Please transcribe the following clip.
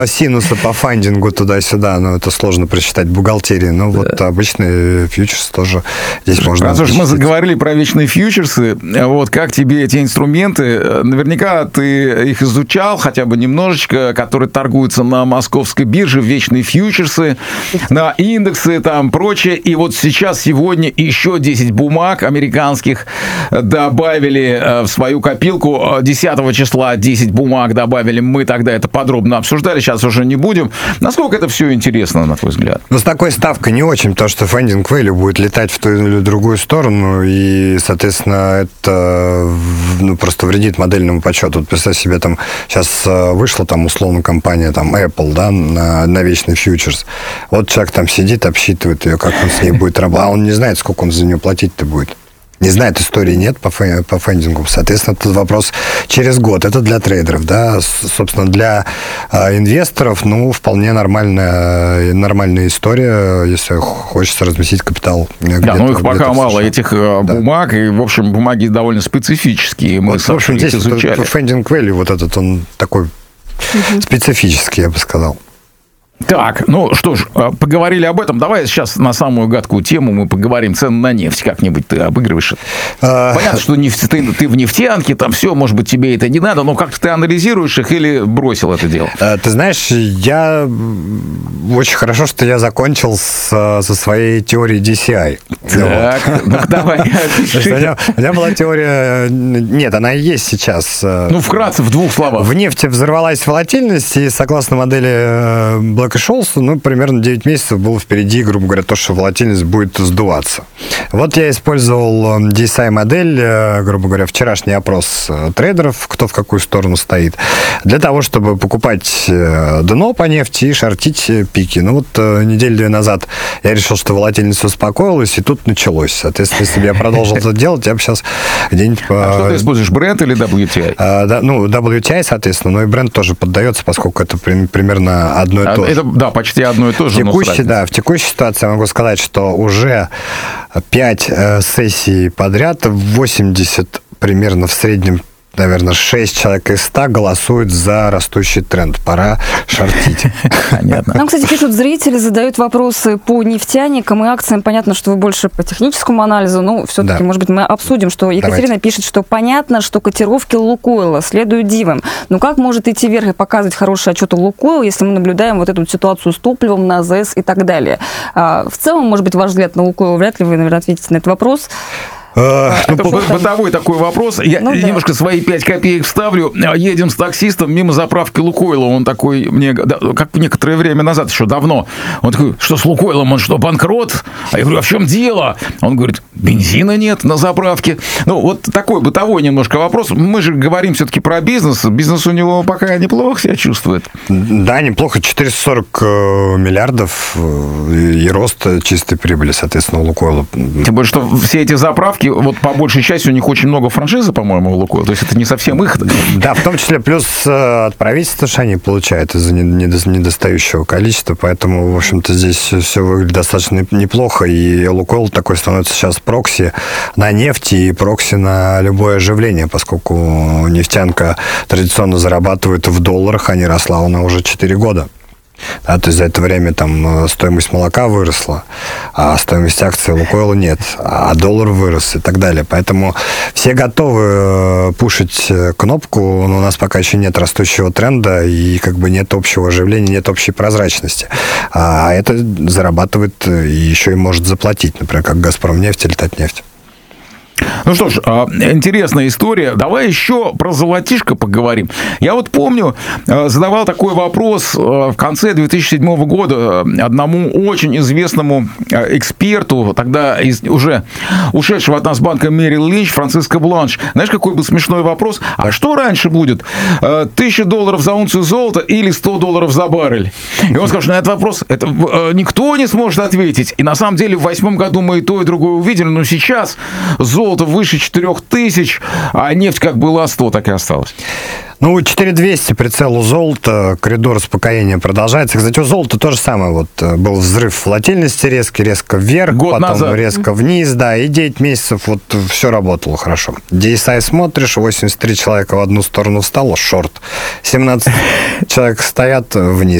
синуса по фандингу туда-сюда, но это сложно просчитать в бухгалтерии. Но вот обычные фьючерсы тоже здесь можно... Раз уж мы заговорили про вечные фьючерсы, вот как тебе эти инструменты? Наверняка ты их изучал хотя бы немножечко, которые торгуются на московской бирже, вечные фьючерсы, на индексы, там прочее. И вот сейчас, сегодня еще 10 бумаг американских добавили в свою копилку. 10 числа 10 бумаг добавили. Мы тогда это подробно обсуждали. Сейчас уже не будем. Насколько это все интересно, на твой взгляд? Ну, с такой ставкой не очень, потому что фандинг value будет летать в ту или другую сторону, и, соответственно, это просто вредит модельному подсчету. Вот представь себе, там сейчас вышла там условно компания там Apple, да, на вечный фьючерс. Вот человек там сидит, обсчитывает ее, как он с ней будет работать, а он не знает, сколько он за нее платить-то будет. Не знает, истории нет по фандингу. Соответственно, этот вопрос через год. Это для трейдеров, да. Собственно, для инвесторов, вполне нормальная история, если хочется разместить капитал. Да, их пока мало, этих бумаг, и, в общем, бумаги довольно специфические. Мы, в общем, здесь изучали. Фандинг value, вот этот, он такой специфический, я бы сказал. Так, что ж, поговорили об этом. Давай сейчас на самую гадкую тему мы поговорим. Цены на нефть как-нибудь ты обыгрываешь. Понятно, что ты в нефтянке, там все, может быть, тебе это не надо, но как-то ты анализируешь их или бросил это дело? Ты знаешь, я очень хорошо, что я закончил со своей теорией DCI. Так, давай. У меня была теория... Нет, она и есть сейчас. Вкратце, в двух словах. В нефти взорвалась волатильность, и согласно модели Black Scholes, примерно 9 месяцев было впереди, грубо говоря, то, что волатильность будет сдуваться. Вот я использовал DCI-модель, грубо говоря, вчерашний опрос трейдеров, кто в какую сторону стоит, для того, чтобы покупать дно по нефти и шортить пики. Неделю назад я решил, что волатильность успокоилась, и тут началось. Соответственно, если бы я продолжил это делать, я бы сейчас где-нибудь... что ты используешь, Brent или WTI? WTI, соответственно, но и Brent тоже поддается, поскольку это примерно одно и то же. Это, почти одно и то же. В текущей ситуации я могу сказать, что уже 5 сессий подряд, 80 примерно в среднем, наверное, 6 человек из 100 голосуют за растущий тренд. Пора шортить. Понятно. Нам, кстати, пишут зрители, задают вопросы по нефтяникам и акциям. Понятно, что вы больше по техническому анализу, но все-таки, может быть, мы обсудим, что Екатерина пишет, что понятно, что котировки Лукойла следуют дивам. Но как может идти вверх и показывать хороший отчет у Лукойла, если мы наблюдаем вот эту ситуацию с топливом на АЗС и так далее? В целом, может быть, ваш взгляд на Лукойл, вряд ли вы, наверное, ответите на этот вопрос. Это бытовой такой вопрос. Я немножко свои 5 копеек вставлю. Едем с таксистом мимо заправки Лукойла. Он такой, как некоторое время назад, еще давно, он такой, что с Лукойлом, он что, банкрот? А я говорю, а в чем дело? Он говорит, бензина нет на заправке. Вот такой бытовой немножко вопрос. Мы же говорим все-таки про бизнес. Бизнес у него пока неплохо себя чувствует. Да, неплохо. 440 миллиардов и рост чистой прибыли, соответственно, у Лукойла. Тем более, что все эти заправки, вот по большей части у них очень много франшизы, по-моему, у Лукойла. То есть это не совсем их. Да, в том числе плюс от правительства, что они получают из-за недостающего количества. Поэтому, в общем-то, здесь все выглядит достаточно неплохо. И Лукойл такой становится сейчас прокси на нефть и прокси на любое оживление, поскольку нефтянка традиционно зарабатывает в долларах, а не росла она уже 4 года. Да, то есть за это время там стоимость молока выросла, а стоимость акций Лукойла нет, а доллар вырос и так далее. Поэтому все готовы пушить кнопку, но у нас пока еще нет растущего тренда и нет общего оживления, нет общей прозрачности. А это зарабатывает и еще и может заплатить, например, как «Газпромнефть» или «Татнефть». Ну что ж, интересная история. Давай еще про золотишко поговорим. Я вот помню, задавал такой вопрос в конце 2007 года одному очень известному эксперту, тогда уже ушедшего от нас банка Merrill Lynch, Франциско Бланш. Знаешь, какой был смешной вопрос? А что раньше будет? $1000 за унцию золота или $100 за баррель? И он сказал, что на этот вопрос никто не сможет ответить. И на самом деле в 2008 году мы и то, и другое увидели, но сейчас золото золото выше 4000, а нефть как была 100, так и осталась. Ну, 4200 прицел у золота, коридор успокоения продолжается. Кстати, у золота то же самое. Вот был взрыв волатильности резко вверх, год потом назад. резко вниз, да, и 9 месяцев вот все работало хорошо. DSI смотришь, 83 человека в одну сторону встало, шорт. 17 человек стоят вниз.